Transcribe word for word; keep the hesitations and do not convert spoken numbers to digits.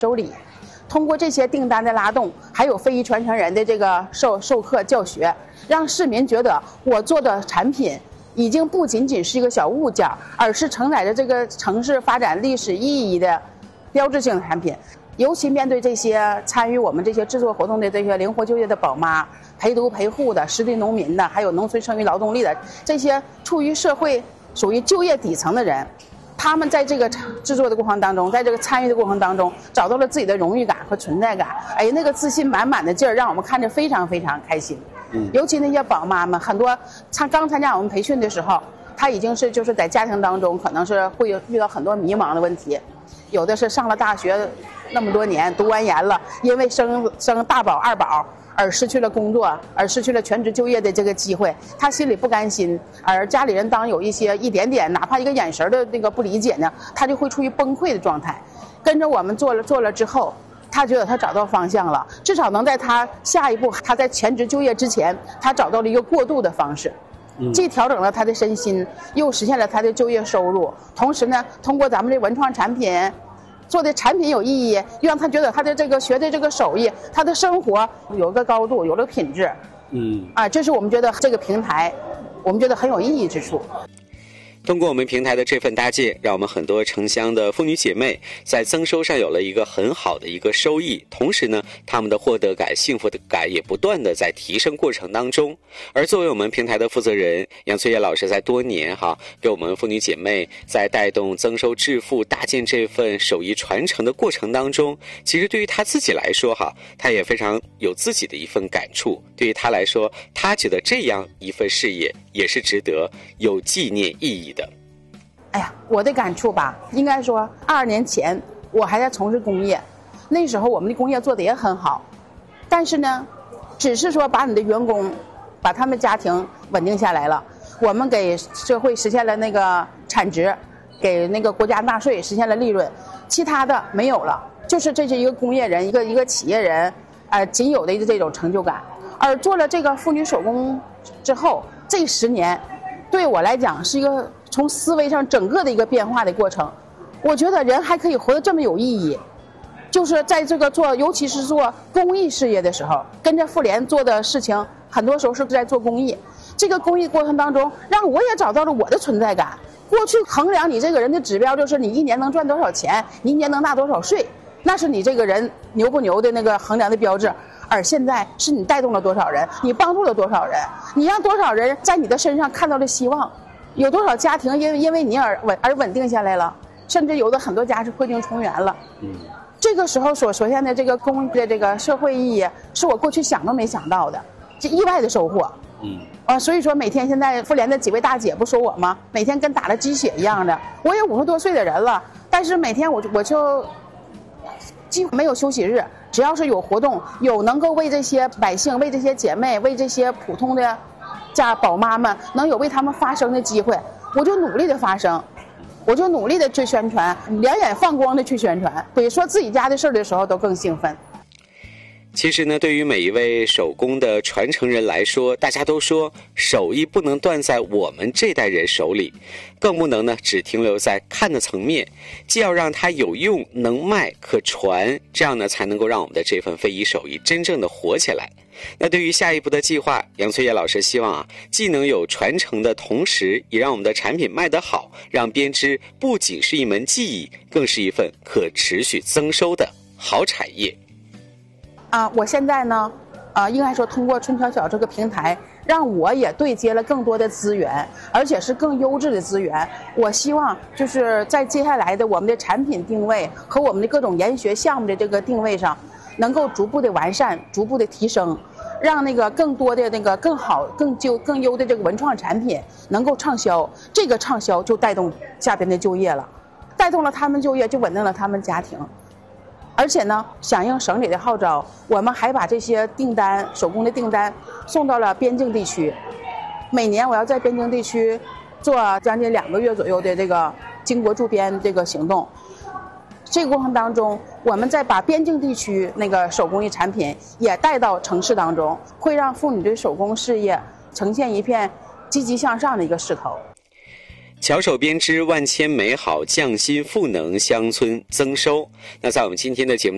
手里。通过这些订单的拉动，还有非遗传承人的这个授授课教学，让市民觉得我做的产品已经不仅仅是一个小物件，而是承载着这个城市发展历史意义的标志性的产品。尤其面对这些参与我们这些制作活动的这些灵活就业的宝妈、陪读陪护的实地农民的，还有农村剩余劳动力的这些处于社会属于就业底层的人，他们在这个制作的过程当中，在这个参与的过程当中，找到了自己的荣誉感和存在感。哎，那个自信满满的劲儿，让我们看着非常非常开心。嗯，尤其那些宝妈们，很多参刚参加我们培训的时候，她已经是就是在家庭当中，可能是会遇到很多迷茫的问题。有的是上了大学那么多年，读完研了，因为生生大宝二宝而失去了工作，而失去了全职就业的这个机会，他心里不甘心，而家里人当有一些一点点哪怕一个眼神的那个不理解呢，他就会处于崩溃的状态。跟着我们做了做了之后，他觉得他找到方向了，至少能在他下一步他在全职就业之前，他找到了一个过渡的方式，既调整了他的身心，又实现了他的就业收入，同时呢，通过咱们这文创产品做的产品有意义，又让他觉得他的这个学的这个手艺，他的生活有个高度，有了品质。嗯，啊，这是我们觉得这个平台，我们觉得很有意义之处。 通过我们平台的这份搭建，让我们很多城乡的妇女姐妹在增收上有了一个很好的一个收益，同时呢，她们的获得感、幸福的感也不断的在提升过程当中。而作为我们平台的负责人杨翠叶老师，在多年哈给我们妇女姐妹在带动增收致富、搭建这份手艺传承的过程当中，其实对于她自己来说哈，她也非常有自己的一份感触。对于她来说，她觉得这样一份事业也是值得有纪念意义的。 哎呀，我的感触吧，应该说二十年前我还在从事工业，那时候我们的工业做得也很好，但是呢，只是说把你的员工，把他们家庭稳定下来了，我们给社会实现了那个产值，给那个国家纳税实现了利润，其他的没有了，就是这是一个工业人，一个一个企业人，呃，仅有的这种成就感。而做了这个妇女手工之后，这十年对我来讲是一个从思维上整个的一个变化的过程。我觉得人还可以活得这么有意义，就是在这个做，尤其是做公益事业的时候，跟着妇联做的事情，很多时候是在做公益。这个公益过程当中，让我也找到了我的存在感。过去衡量你这个人的指标就是你一年能赚多少钱，你一年能纳多少税，那是你这个人牛不牛的那个衡量的标志。而现在是你带动了多少人，你帮助了多少人，你让多少人在你的身上看到了希望，有多少家庭因为因为你而稳而稳定下来了，甚至有的很多家是破镜重圆了。嗯，这个时候所所现的这个公益的这个社会意义，是我过去想都没想到的，这意外的收获。嗯，啊，所以说每天现在妇联的几位大姐不说我吗？每天跟打了鸡血一样的。我也五十多岁的人了，但是每天我我就几乎没有休息日，只要是有活动，有能够为这些百姓、为这些姐妹、为这些普通的家宝妈们能有为他们发声的机会，我就努力的发声，我就努力的去宣传，两眼放光的去宣传，比说自己家的事儿的时候都更兴奋。 其实呢，对于每一位手工的传承人来说，大家都说手艺不能断在我们这代人手里，更不能呢只停留在看的层面，既要让它有用、能卖、可传，这样呢才能够让我们的这份非遗手艺真正的活起来。那对于下一步的计划，杨翠叶老师希望啊，既能有传承的同时，也让我们的产品卖得好，让编织不仅是一门技艺，更是一份可持续增收的好产业。 啊，我现在呢，呃，应该说通过春巧巧这个平台，让我也对接了更多的资源，而且是更优质的资源。我希望就是在接下来的我们的产品定位和我们的各种研学项目的这个定位上，能够逐步的完善，逐步的提升，让那个更多的那个更好、更就更优的这个文创产品能够畅销。这个畅销就带动下边的就业了，带动了他们就业，就稳定了他们家庭。而且呢，响应省里的号召，我们还把这些订单、手工的订单送到了边境地区。每年我要在边境地区做将近两个月左右的这个经国驻边这个行动。这个过程当中，我们再把边境地区那个手工艺产品也带到城市当中，会让妇女的手工事业呈现一片积极向上的一个势头。 巧手编织万千美好，匠心赋能乡村增收。那在我们今天的节目